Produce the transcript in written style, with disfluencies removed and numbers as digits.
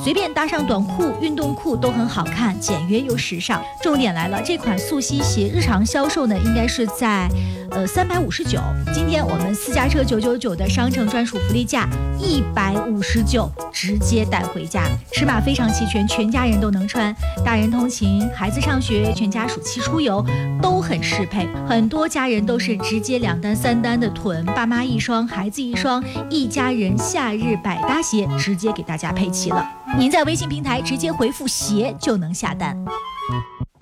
随便搭上短裤、运动裤都很好看，简约又时尚。重点来了，这款素溪鞋日常销售呢，应该是在359。今天我们私家车999的商城专属福利价159，直接带回家。尺码非常齐全，全家人都能穿，大人通勤、孩子上学、全家暑期出游都很适配。很多家人都是直接2单3单的囤，爸妈一双，孩子一双，一家人夏日百搭鞋直接给大家配齐了。您在微信平台直接回复鞋就能下单。